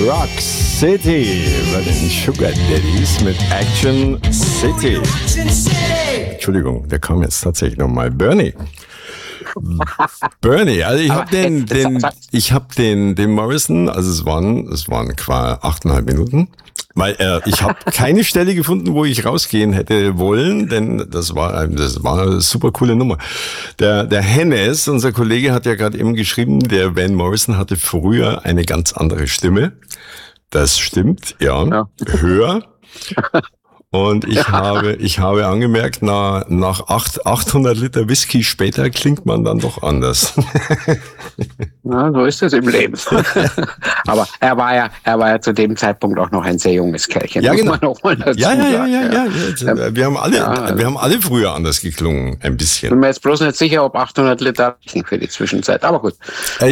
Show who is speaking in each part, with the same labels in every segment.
Speaker 1: Rock City bei den Sugar Daddies mit Action City. Entschuldigung, der kam jetzt tatsächlich nochmal. Bernie, also ich habe den Morrison, also es waren qua 8,5 Minuten, weil ich habe keine Stelle gefunden, wo ich rausgehen hätte wollen, denn das war eine super coole Nummer. Der Hennes, unser Kollege, hat ja gerade eben geschrieben, der Van Morrison hatte früher eine ganz andere Stimme. Das stimmt, ja. Höher. Und ich habe angemerkt, nach 800 Liter Whisky später klingt man dann doch anders.
Speaker 2: Ja, so ist es im Leben. Aber er war ja zu dem Zeitpunkt auch noch ein sehr junges Kerlchen.
Speaker 1: Ja, genau. Ja. Wir haben alle früher anders geklungen, ein bisschen.
Speaker 2: Ich bin mir jetzt bloß nicht sicher, ob 800 Liter für die Zwischenzeit, aber gut.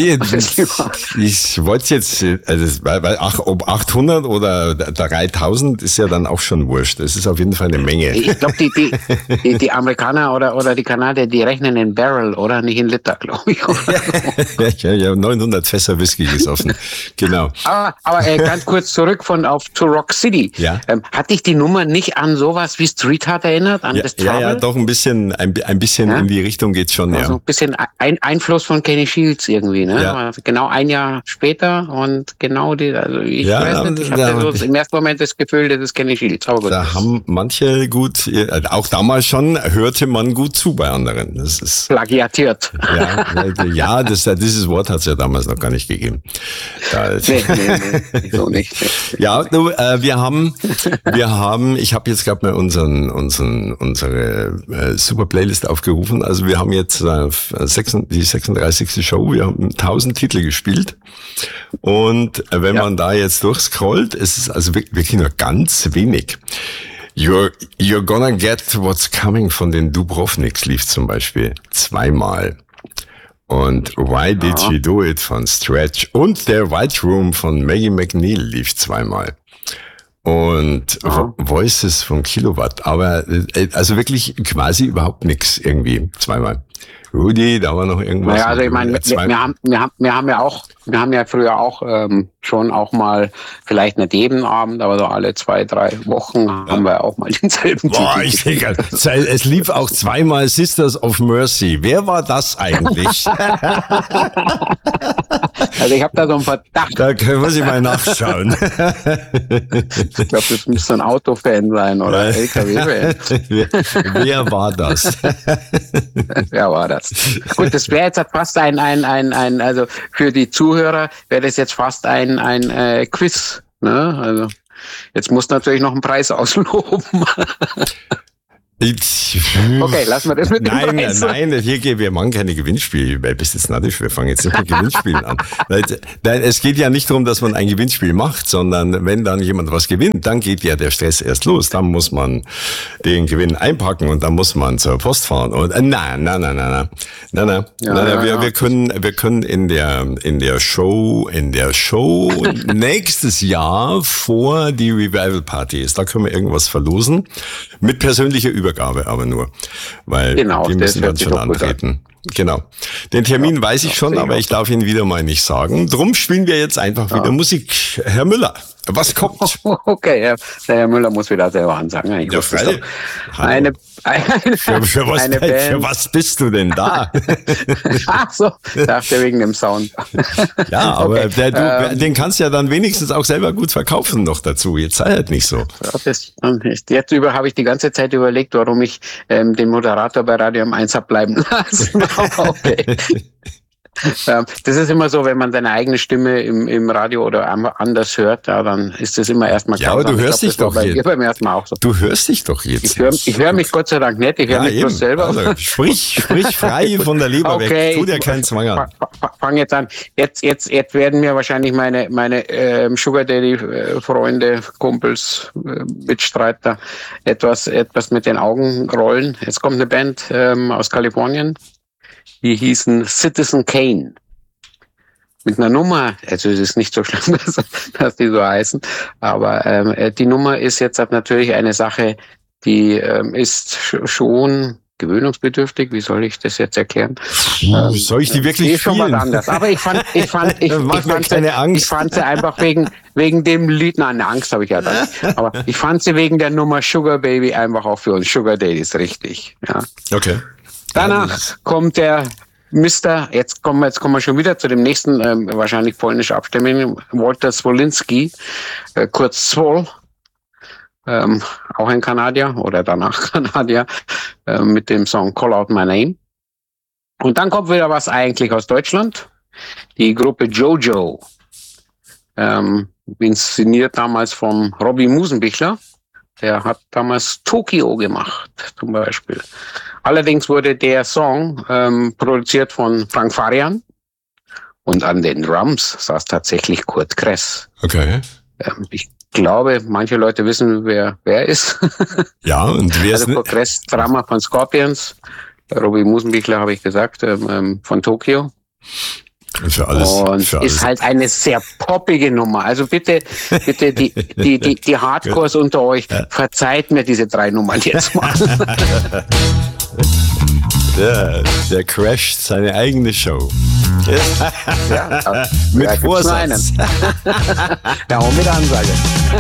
Speaker 1: Ich wollte jetzt, ob 800 oder 3000 ist ja dann auch schon wurscht. Das ist auf jeden Fall eine Menge.
Speaker 2: Ich glaube, die Amerikaner oder die Kanadier, die rechnen in Barrel, oder? Nicht in Liter, glaube ich.
Speaker 1: Ja, 900 Fässer Whisky gesoffen. Genau.
Speaker 2: Aber ganz kurz zurück zu Rock City.
Speaker 1: Ja.
Speaker 2: Hat dich die Nummer nicht an sowas wie Streetheart erinnert? An das Trouble?
Speaker 1: Ja, doch ein bisschen in die Richtung geht's schon,
Speaker 2: also ein bisschen Einfluss von Kenny Shields irgendwie, ne?
Speaker 1: Ja.
Speaker 2: Genau ein Jahr später und genau ich weiß nicht, ich hatte so im ersten Moment das Gefühl, das ist Kenny Shields. Aber gut.
Speaker 1: Da haben manche gut, auch damals schon, hörte man gut zu bei anderen. Das ist
Speaker 2: plagiatiert.
Speaker 1: Ja, dieses Wort hat es ja damals noch gar nicht gegeben.
Speaker 2: Nee, so nicht.
Speaker 1: Ja, wir haben, ich habe jetzt gerade mal unsere super Playlist aufgerufen. Also wir haben jetzt die 36. Show, wir haben 1000 Titel gespielt. Und wenn man da jetzt durchscrollt, es ist also wirklich nur ganz wenig. You're Gonna Get What's Coming von den Dubrovniks lief zum Beispiel zweimal. Und Why Did She Do It von Stretch und der White Room von Maggie McNeil lief zweimal. Und Voices von Kilowatt, aber also wirklich quasi überhaupt nichts irgendwie zweimal. Rudi, da war noch irgendwas.
Speaker 2: Naja, also ich meine, wir haben ja früher auch schon auch mal, vielleicht nicht jeden Abend, aber so alle 2-3 Wochen haben wir auch mal denselben Titel.
Speaker 1: Es lief auch zweimal Sisters of Mercy. Wer war das eigentlich?
Speaker 2: Also ich habe da so einen Verdacht.
Speaker 1: Da muss ich mal nachschauen.
Speaker 2: Ich glaube, das müsste ein Autofan sein oder ein LKW-Fan.
Speaker 1: Wer war das?
Speaker 2: Wer war das? Gut, das wäre jetzt fast also für die Zuhörer wäre das jetzt fast ein Quiz, ne? Also jetzt muss natürlich noch einen Preis ausloben. Okay, lassen wir das mit dem Preis.
Speaker 1: Nein, wir machen keine Gewinnspiele. Bist jetzt nadisch, wir fangen jetzt nicht mit Gewinnspielen an. Es geht ja nicht darum, dass man ein Gewinnspiel macht, sondern wenn dann jemand was gewinnt, dann geht ja der Stress erst los. Dann muss man den Gewinn einpacken und dann muss man zur Post fahren. Und nein. Wir können in der Show nächstes Jahr vor die Revival Party ist, da können wir irgendwas verlosen mit persönlicher Übergabe aber nur, weil die müssen dann schon antreten. Genau. Den Termin weiß ich schon, aber ich darf ihn wieder mal nicht sagen. Drum spielen wir jetzt einfach wieder Musik. Herr Müller, was kommt?
Speaker 2: Okay, der Herr Müller muss wieder selber ansagen.
Speaker 1: Ja, für was bist du denn da?
Speaker 2: Ach so, dachte wegen dem Sound.
Speaker 1: Ja, aber den kannst du ja dann wenigstens auch selber gut verkaufen noch dazu. Jetzt sei halt nicht so.
Speaker 2: Jetzt habe ich die ganze Zeit überlegt, warum ich den Moderator bei Radio M1 habe bleiben lassen. Okay. Das ist immer so, wenn man seine eigene Stimme im Radio oder anders hört, dann ist das immer erstmal
Speaker 1: klar. Ja, aber du hörst dich doch jetzt.
Speaker 2: Beim ersten Mal auch so.
Speaker 1: Du hörst dich doch jetzt.
Speaker 2: Ich höre mich Gott sei Dank nicht, ich höre mich bloß selber.
Speaker 1: Also, sprich frei von der Leber weg. Tu dir keinen Zwang an.
Speaker 2: Fang jetzt an. Jetzt werden mir wahrscheinlich meine Sugar Daddy Freunde, Kumpels, Mitstreiter etwas mit den Augen rollen. Jetzt kommt eine Band aus Kalifornien. Die hießen Citizen Kane. Mit einer Nummer, also es ist nicht so schlimm, dass die so heißen, aber die Nummer ist jetzt natürlich eine Sache, die ist schon gewöhnungsbedürftig. Wie soll ich das jetzt erklären?
Speaker 1: Soll ich die wirklich
Speaker 2: spielen? Schon was anders. Aber ich fand sie einfach wegen wegen dem Lied, nein, eine Angst habe ich ja dann. Aber ich fand sie wegen der Nummer Sugar Baby einfach auch für uns Sugar Daddies richtig. Ja.
Speaker 1: Okay.
Speaker 2: Danach kommt der Mr., jetzt kommen wir schon wieder zu dem nächsten, wahrscheinlich polnisch abstimmigen, Walter Swolinski, kurz Swol, auch ein Kanadier oder danach Kanadier, mit dem Song Call Out My Name. Und dann kommt wieder was eigentlich aus Deutschland, die Gruppe Jojo, inszeniert damals vom Robbie Musenbichler. Der hat damals Tokio gemacht, zum Beispiel. Allerdings wurde der Song produziert von Frank Farian und an den Drums saß tatsächlich Kurt Kress.
Speaker 1: Okay.
Speaker 2: Ich glaube, manche Leute wissen, wer ist.
Speaker 1: Ja, und wer ist
Speaker 2: also Kurt Kress, Drummer von Scorpions, Robbie Musenbichler habe ich gesagt, von Tokio.
Speaker 1: Und für alles.
Speaker 2: Und
Speaker 1: für
Speaker 2: ist
Speaker 1: alles.
Speaker 2: halt eine sehr poppige Nummer. Also bitte die Hardcores unter euch, verzeiht mir diese 3 Nummern jetzt mal.
Speaker 1: Der crasht seine eigene Show.
Speaker 2: Ja,
Speaker 1: Mit
Speaker 2: gibt's nur einen.
Speaker 1: Vorsatz.
Speaker 2: Ja, und mit Ansage.